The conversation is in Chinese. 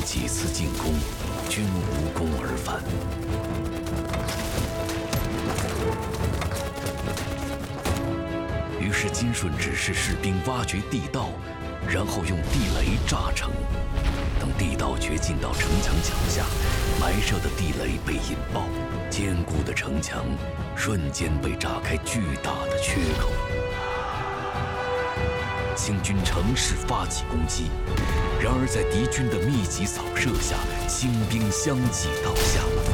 几次进攻，均无功而返。于是金顺指示士兵挖掘地道，然后用地雷炸城。等地道掘进到城墙脚下，埋设的地雷被引爆，坚固的城墙瞬间被炸开巨大的缺口。清军乘势发起攻击，然而在敌军的密集扫射下，清兵相继倒下。